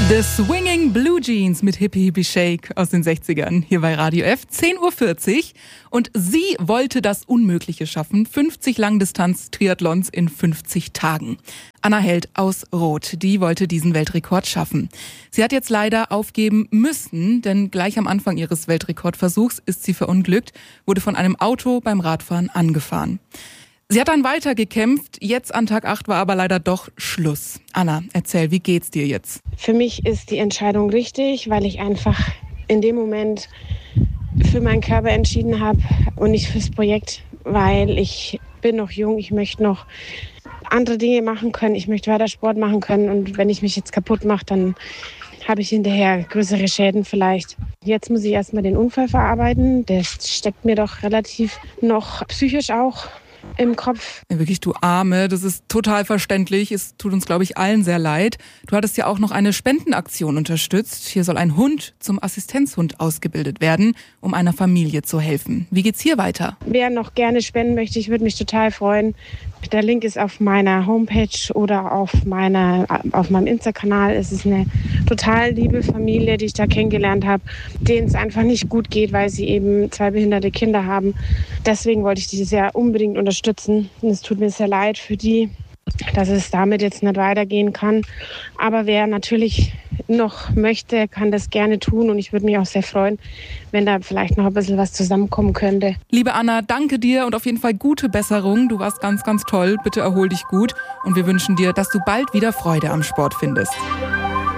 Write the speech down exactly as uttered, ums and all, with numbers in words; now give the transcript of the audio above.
The Swinging Blue Jeans mit Hippie Hippie Shake aus den sechzigern hier bei Radio F, zehn Uhr vierzig. Und sie wollte das Unmögliche schaffen, fünfzig Langdistanz-Triathlons in fünfzig Tagen. Anna Held aus Roth, die wollte diesen Weltrekord schaffen. Sie hat jetzt leider aufgeben müssen, denn gleich am Anfang ihres Weltrekordversuchs ist sie verunglückt, wurde von einem Auto beim Radfahren angefahren. Sie hat dann weiter gekämpft, jetzt an Tag acht war aber leider doch Schluss. Anna, erzähl, wie geht's dir jetzt? Für mich ist die Entscheidung richtig, weil ich einfach in dem Moment für meinen Körper entschieden habe und nicht fürs Projekt, weil ich bin noch jung, ich möchte noch andere Dinge machen können, ich möchte weiter Sport machen können und wenn ich mich jetzt kaputt mache, dann habe ich hinterher größere Schäden vielleicht. Jetzt muss ich erstmal den Unfall verarbeiten, der steckt mir doch relativ noch psychisch auch im Kopf. Ja, wirklich, du Arme, das ist total verständlich. Es tut uns, glaube ich, allen sehr leid. Du hattest ja auch noch eine Spendenaktion unterstützt. Hier soll ein Hund zum Assistenzhund ausgebildet werden, um einer Familie zu helfen. Wie geht's hier weiter? Wer noch gerne spenden möchte, ich würde mich total freuen. Der Link ist auf meiner Homepage oder auf meiner, auf meinem Insta-Kanal. Es ist eine total liebe Familie, die ich da kennengelernt habe, denen es einfach nicht gut geht, weil sie eben zwei behinderte Kinder haben. Deswegen wollte ich dieses Jahr unbedingt unterstützen. Und es tut mir sehr leid für die, dass es damit jetzt nicht weitergehen kann. Aber wer natürlich noch möchte, kann das gerne tun. Und ich würde mich auch sehr freuen, wenn da vielleicht noch ein bisschen was zusammenkommen könnte. Liebe Anna, danke dir und auf jeden Fall gute Besserung. Du warst ganz, ganz toll. Bitte erhol dich gut. Und wir wünschen dir, dass du bald wieder Freude am Sport findest.